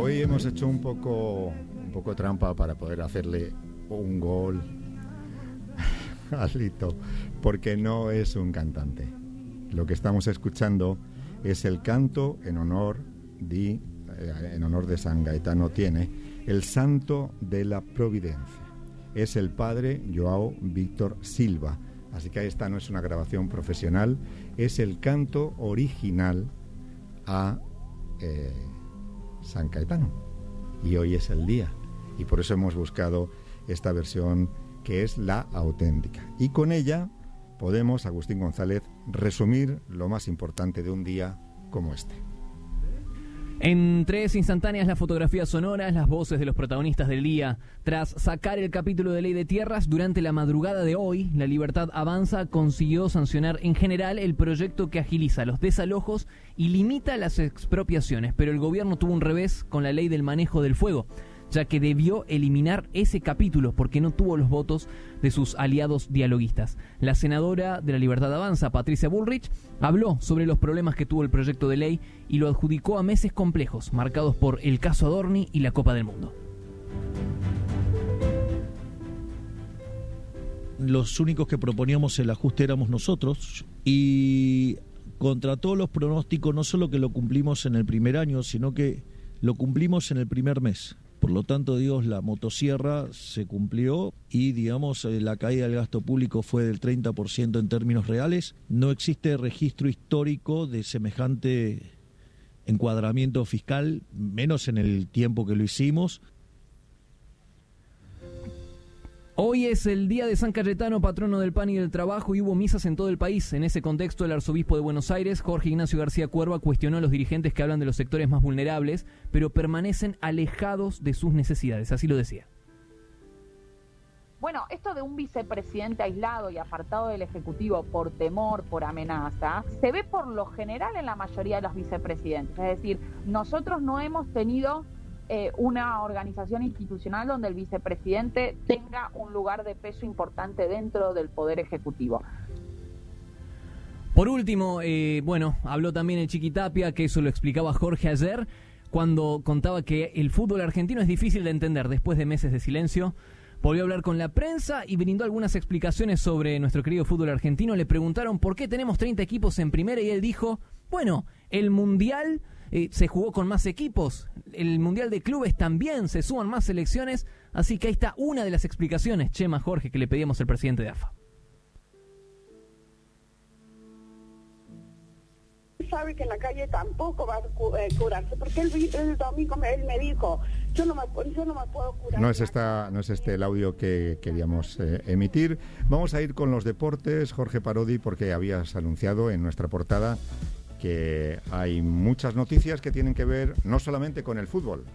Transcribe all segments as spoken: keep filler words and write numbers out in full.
hoy hemos hecho un poco, un poco trampa para poder hacerle un gol a Lito, porque no es un cantante. Lo que estamos escuchando es el canto en honor de, en honor de San Gaetano Tiene, el santo de la providencia. Es el padre Joao Víctor Silva. Así que esta no es una grabación profesional, es el canto original a eh, San Caetano. Y hoy es el día. Y por eso hemos buscado esta versión que es la auténtica. Y con ella podemos, Agustín González, resumir lo más importante de un día como este. En tres instantáneas, las fotografías sonoras, las voces de los protagonistas del día. Tras sacar el capítulo de Ley de Tierras, durante la madrugada de hoy, La Libertad Avanza consiguió sancionar en general el proyecto que agiliza los desalojos y limita las expropiaciones, pero el gobierno tuvo un revés con la ley del manejo del fuego, ya que debió eliminar ese capítulo porque no tuvo los votos de sus aliados dialoguistas. La senadora de La Libertad Avanza, Patricia Bullrich, habló sobre los problemas que tuvo el proyecto de ley y lo adjudicó a meses complejos, marcados por el caso Adorni y la Copa del Mundo. Los únicos que proponíamos el ajuste éramos nosotros, y contra todos los pronósticos, no solo que lo cumplimos en el primer año, sino que lo cumplimos en el primer mes. Por lo tanto, Dios, la motosierra se cumplió y, digamos, la caída del gasto público fue del treinta por ciento en términos reales. No existe registro histórico de semejante encuadramiento fiscal, menos en el tiempo que lo hicimos. Hoy es el día de San Cayetano, patrono del pan y del trabajo, y hubo misas en todo el país. En ese contexto, el arzobispo de Buenos Aires, Jorge Ignacio García Cuerva, cuestionó a los dirigentes que hablan de los sectores más vulnerables, pero permanecen alejados de sus necesidades. Así lo decía. Bueno, esto de un vicepresidente aislado y apartado del Ejecutivo por temor, por amenaza, se ve por lo general en la mayoría de los vicepresidentes. Es decir, nosotros no hemos tenido Eh, una organización institucional donde el vicepresidente tenga un lugar de peso importante dentro del Poder Ejecutivo. Por último, eh, bueno, habló también el Chiquitapia, que eso lo explicaba Jorge ayer, cuando contaba que el fútbol argentino es difícil de entender después de meses de silencio. Volvió a hablar con la prensa y brindó algunas explicaciones sobre nuestro querido fútbol argentino. Le preguntaron por qué tenemos treinta equipos en primera y él dijo, bueno, el Mundial eh, se jugó con más equipos, el Mundial de Clubes también, se suman más selecciones, así que ahí está una de las explicaciones, Chema, Jorge, que le pedíamos al presidente de A F A. Sabe que en la calle tampoco va a curarse, porque el, el domingo me, él me dijo, yo no me, yo no me puedo curar. No es, esta, no es este el audio que queríamos eh, emitir. Vamos a ir con los deportes, Jorge Parodi, porque habías anunciado en nuestra portada que hay muchas noticias que tienen que ver no solamente con el fútbol.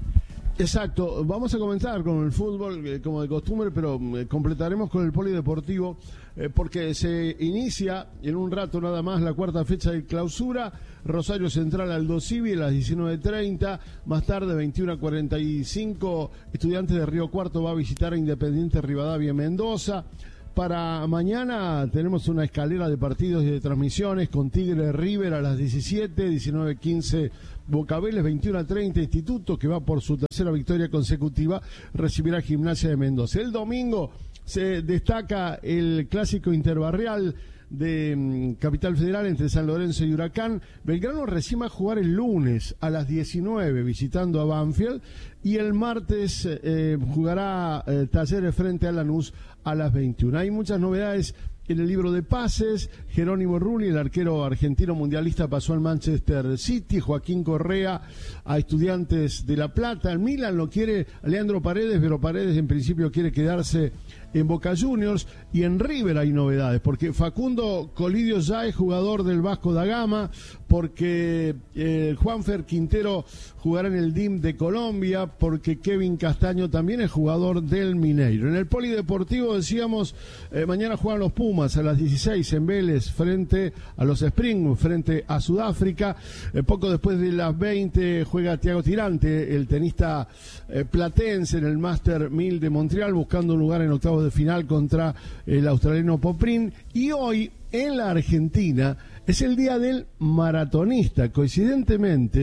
Exacto, vamos a comenzar con el fútbol eh, como de costumbre, pero eh, completaremos con el polideportivo eh, porque se inicia en un rato nada más la cuarta fecha de clausura. Rosario Central Aldo Civi a las diecinueve treinta, más tarde veintiuno cuarenta y cinco Estudiantes de Río Cuarto va a visitar a Independiente Rivadavia Mendoza. Para mañana tenemos una escalera de partidos y de transmisiones con Tigre River a las diecisiete, diecinueve quince Boca Vélez, veintiuno treinta Instituto, que va por su tercera victoria consecutiva, recibirá Gimnasia de Mendoza. El domingo se destaca el clásico interbarrial de um, Capital Federal entre San Lorenzo y Huracán. Belgrano recién va a jugar el lunes a las diecinueve visitando a Banfield, y el martes eh, jugará eh, Talleres frente a Lanús a las veintiuna. Hay muchas novedades en el libro de pases. Jerónimo Rulli, el arquero argentino mundialista, pasó al Manchester City. Joaquín Correa a Estudiantes de La Plata. El Milan lo quiere Leandro Paredes, pero Paredes en principio quiere quedarse en Boca Juniors. Y en River hay novedades, porque Facundo Colidio ya es jugador del Vasco da Gama, porque eh, Juanfer Quintero jugará en el D I M de Colombia, porque Kevin Castaño también es jugador del Mineiro. En el polideportivo decíamos, eh, mañana juegan los Pumas a las dieciséis en Vélez frente a los Spring, frente a Sudáfrica. Eh, poco después de las veinte juega Thiago Tirante, el tenista eh, platense, en el Master mil de Montreal, buscando un lugar en octavos de final contra el australiano Poprin. Y hoy en la Argentina es el día del maratonista. Coincidentemente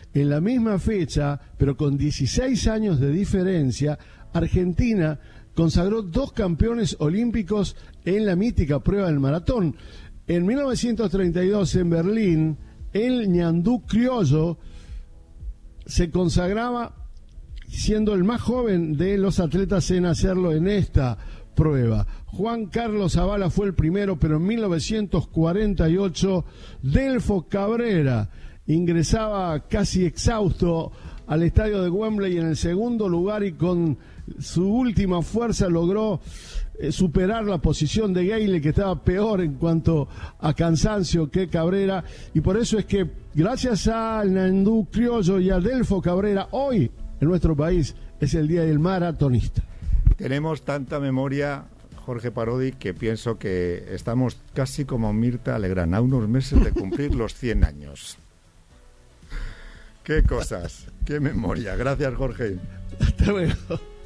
en la misma fecha, pero con dieciséis años de diferencia, Argentina consagró dos campeones olímpicos en la mítica prueba del maratón. En mil novecientos treinta y dos, en Berlín, el ñandú criollo se consagraba siendo el más joven de los atletas en hacerlo en esta prueba. Juan Carlos Zavala fue el primero, pero en mil novecientos cuarenta y ocho, Delfo Cabrera ingresaba casi exhausto al estadio de Wembley en el segundo lugar y con su última fuerza logró eh, superar la posición de Gayle, que estaba peor en cuanto a cansancio que Cabrera, y por eso es que gracias al ñandú criollo y a Delfo Cabrera, hoy en nuestro país es el Día del Maratonista. Tenemos tanta memoria, Jorge Parodi, que pienso que estamos casi como Mirta Legrand, a unos meses de cumplir los cien años. Qué cosas, qué memoria. Gracias, Jorge. Hasta luego.